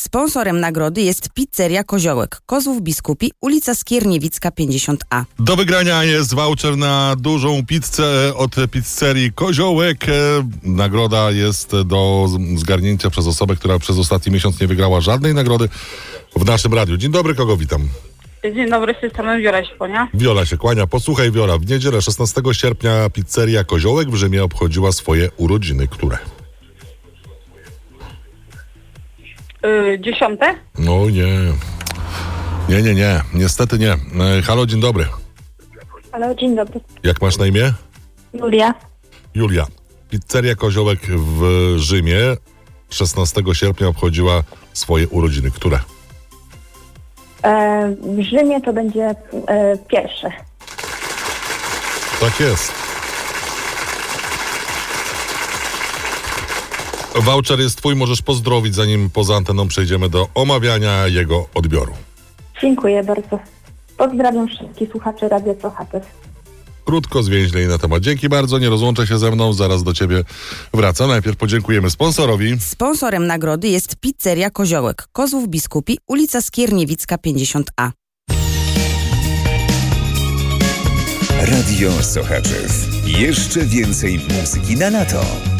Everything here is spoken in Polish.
Sponsorem nagrody jest Pizzeria Koziołek, Kozłów Biskupi, ulica Skierniewicka 50A. Do wygrania jest voucher na dużą pizzę od Pizzerii Koziołek. Nagroda jest do zgarnięcia przez osobę, która przez ostatni miesiąc nie wygrała żadnej nagrody w naszym radiu. Dzień dobry, kogo witam? Dzień dobry, z tej strony Wiola się kłania. Wiola się kłania. Posłuchaj, Wiola, w niedzielę 16 sierpnia Pizzeria Koziołek w Rzymie obchodziła swoje urodziny. Które? 10? No nie. Niestety nie. Halo, dzień dobry. Halo, dzień dobry. Jak masz na imię? Julia. Julia. Pizzeria Koziołek w Rzymie 16 sierpnia obchodziła swoje urodziny. Które? W Rzymie to będzie pierwsze. Tak jest. Voucher jest twój, możesz pozdrowić, zanim poza anteną przejdziemy do omawiania jego odbioru. Dziękuję bardzo. Pozdrawiam wszystkich słuchaczy Radia Sochates. Krótko, zwięźlej na temat. Dzięki bardzo, nie rozłączę się ze mną, zaraz do ciebie wracam. Najpierw podziękujemy sponsorowi. Sponsorem nagrody jest Pizzeria Koziołek, Kozłów Biskupi, ulica Skierniewicka 50A. Radio Sochaczów. Jeszcze więcej muzyki na lato.